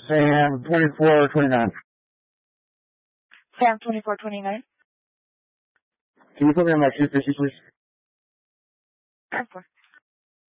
Sam 2429. Sam 2429. Can you put me on my 250, please? Of course.